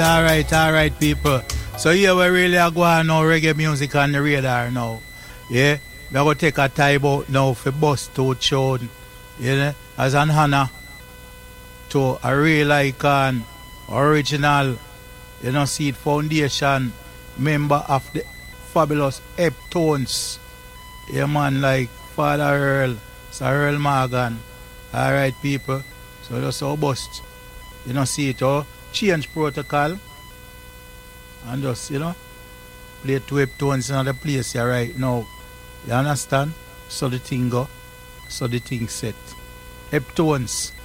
Alright, people. So here we really are going now reggae music on the radar now. Yeah? We're going to take a time out now for bust to tune. You know? As an honor to a real icon, original, you know, Seed Foundation, member of the fabulous Heptones. Yeah, man, like Father Earl, Sir Earl Morgan. Alright, people. So just so bust. You know, see it all. Change protocol. And just, you know, play two Heptones in the place here right now. You understand? So the thing go. So the thing set. Heptones.